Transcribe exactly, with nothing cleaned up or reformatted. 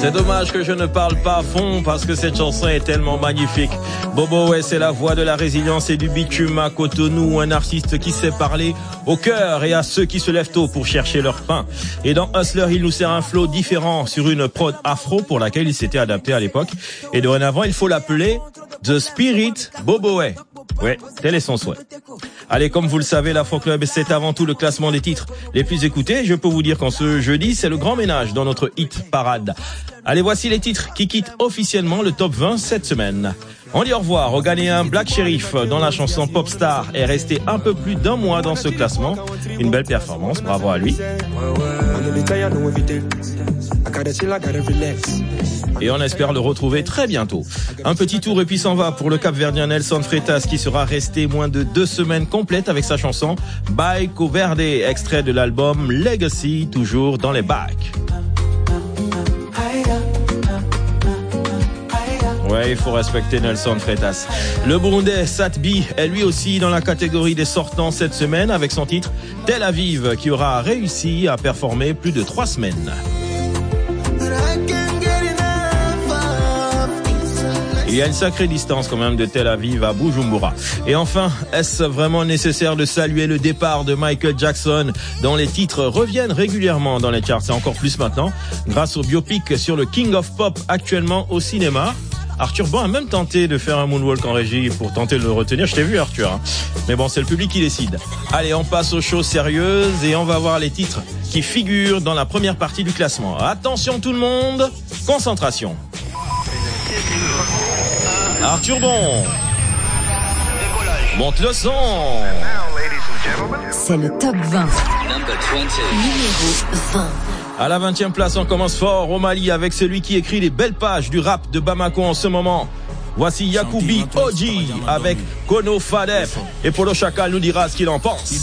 C'est dommage que je ne parle pas à fond parce que cette chanson est tellement magnifique. Bobo Way, c'est la voix de la résilience et du bitume à Cotonou, un artiste qui sait parler au cœur et à ceux qui se lèvent tôt pour chercher leur pain. Et dans Hustler, il nous sert un flow différent sur une prod afro pour laquelle il s'était adapté à l'époque. Et dorénavant, il faut l'appeler The Spirit Bobo Way. Ouais, tel est son souhait. Allez, comme vous le savez, l'Afro Club, c'est avant tout le classement des titres les plus écoutés. Je peux vous dire qu'en ce jeudi, c'est le grand ménage dans notre hit parade. Allez, voici les titres qui quittent officiellement le top vingt cette semaine. On dit au revoir au Ghanéen Black Sherif dans la chanson Popstar est resté un peu plus d'un mois dans ce classement. Une belle performance, bravo à lui. Et on espère le retrouver très bientôt. Un petit tour et puis s'en va pour le Cap-Verdien Nelson Freitas qui sera resté moins de deux semaines complètes avec sa chanson Baiko Verde, extrait de l'album Legacy, toujours dans les bacs. Ouais, il faut respecter Nelson Freitas. Le Burundais Satbi est lui aussi dans la catégorie des sortants cette semaine avec son titre Tel Aviv qui aura réussi à performer plus de trois semaines. Il y a une sacrée distance quand même de Tel Aviv à Bujumbura. Et enfin, est-ce vraiment nécessaire de saluer le départ de Michael Jackson dont les titres reviennent régulièrement dans les charts, et encore plus maintenant, grâce au biopic sur le King of Pop actuellement au cinéma. Arthur Ban a même tenté de faire un moonwalk en régie pour tenter de le retenir. Je t'ai vu, Arthur. Hein. Mais bon, c'est le public qui décide. Allez, on passe aux choses sérieuses et on va voir les titres qui figurent dans la première partie du classement. Attention tout le monde, concentration. Arthur Ban, monte le son. C'est le top vingt. Numéro vingt. À la vingtième place, on commence fort au Mali avec celui qui écrit les belles pages du rap de Bamako en ce moment. Voici Yacoubi Oji avec Kono Fadef. Et Polo Chakal nous dira ce qu'il en pense.